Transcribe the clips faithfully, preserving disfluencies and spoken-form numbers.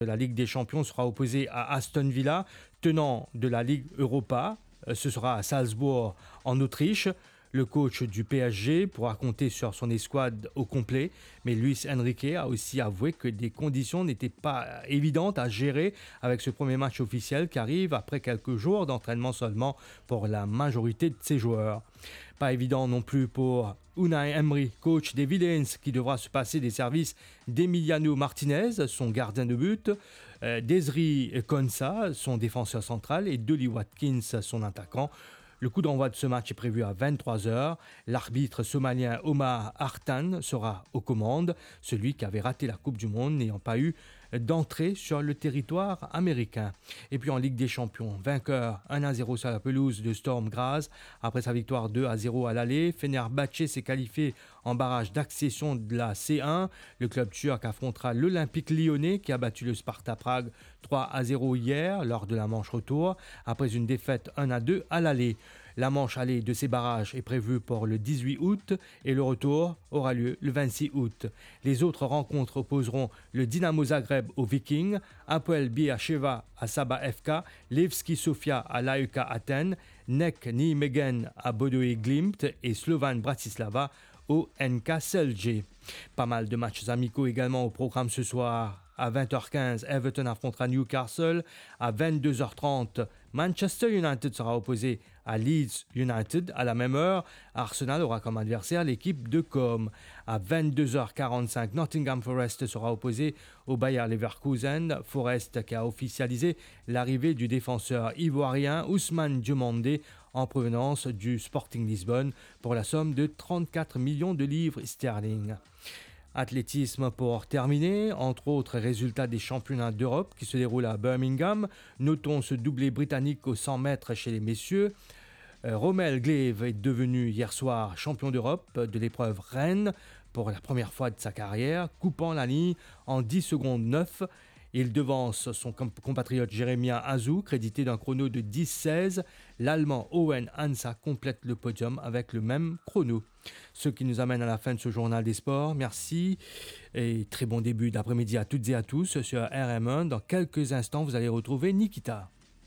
La Ligue des Champions sera opposée à Aston Villa, tenant de la Ligue Europa. Ce sera à Salzbourg, en Autriche. Le coach du P S G pourra compter sur son escouade au complet, mais Luis Enrique a aussi avoué que des conditions n'étaient pas évidentes à gérer avec ce premier match officiel qui arrive après quelques jours d'entraînement seulement pour la majorité de ses joueurs. Pas évident non plus pour Unai Emery, coach des Villains, qui devra se passer des services d'Emiliano Martinez, son gardien de but, euh, Desri Konsa, son défenseur central, et Dolly Watkins, son attaquant. Le coup d'envoi de ce match est prévu à vingt-trois heures. L'arbitre somalien Omar Artan sera aux commandes, celui qui avait raté la Coupe du Monde n'ayant pas eu d'entrée sur le territoire américain. Et puis en Ligue des Champions, vainqueur un à zéro sur la pelouse de Storm Graz. Après sa victoire deux à zéro à l'aller, Fenerbahçe s'est qualifié en barrage d'accession de la C un. Le club turc affrontera l'Olympique lyonnais qui a battu le Sparta Prague trois à zéro hier lors de la manche retour, après une défaite un à deux à l'aller. La manche aller de ces barrages est prévue pour le dix-huit août et le retour aura lieu le vingt-six août. Les autres rencontres opposeront le Dynamo Zagreb au Viking, Hapoel Beersheva à Saba F K, Levski Sofia à l'A E K Athènes, N E C Nijmegen à Bodoe Glimt et Slovan Bratislava au N K Celje. Pas mal de matchs amicaux également au programme ce soir. À vingt heures quinze, Everton affrontera Newcastle. À vingt-deux heures trente, Manchester United sera opposé à Leeds United. À la même heure, Arsenal aura comme adversaire l'équipe de Com. À vingt-deux heures quarante-cinq, Nottingham Forest sera opposé au Bayer Leverkusen. Forest qui a officialisé l'arrivée du défenseur ivoirien Ousmane Diomandé en provenance du Sporting Lisbonne pour la somme de trente-quatre millions de livres sterling. Athlétisme pour terminer, entre autres résultats des championnats d'Europe qui se déroulent à Birmingham. Notons ce doublé britannique aux cent mètres chez les messieurs. Euh, Romel Glaive est devenu hier soir champion d'Europe de l'épreuve Rennes pour la première fois de sa carrière, coupant la ligne en dix secondes neuf. Il devance son compatriote Jeremia Azou, crédité d'un chrono de dix seize. L'Allemand Owen Hansa complète le podium avec le même chrono. Ce qui nous amène à la fin de ce journal des sports. Merci et très bon début d'après-midi à toutes et à tous sur R M un. Dans quelques instants, vous allez retrouver Nikita.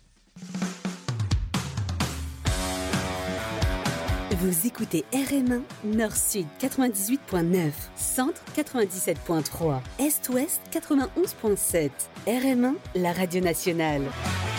Vous écoutez R M un, Nord-Sud quatre-vingt-dix-huit virgule neuf, Centre quatre-vingt-dix-sept virgule trois, Est-Ouest quatre-vingt-onze virgule sept. R M un, la radio nationale.